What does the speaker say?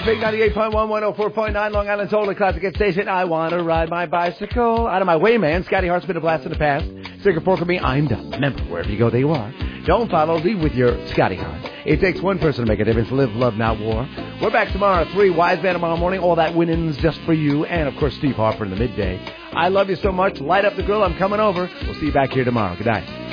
Big 98.1, 104.9, Long Island's only classic hit station. I want to ride my bicycle. Out of my way, man. Scotty Hart's been a blast in the past. Sticker fork with me. I'm done. Remember, wherever you go, there you are. Don't follow. Leave with your Scotty Hart. It takes one person to make a difference. Live, love, not war. We're back tomorrow at 3. Wise Man tomorrow morning. All that winnings just for you. And, of course, Steve Harper in the midday. I love you so much. Light up the grill. I'm coming over. We'll see you back here tomorrow. Good night.